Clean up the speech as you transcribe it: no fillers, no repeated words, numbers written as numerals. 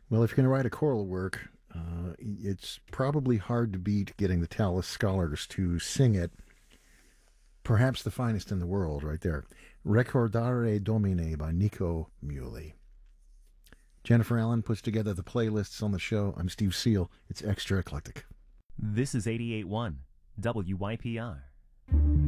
Well, if you're going to write a choral work, it's probably hard to beat getting the Tallis Scholars to sing it. Perhaps the finest in the world, right there. Recordare Domine by Nico Muhly. Jennifer Allen puts together the playlists on the show. I'm Steve Seal. It's extra eclectic. This is 88.1 WYPR.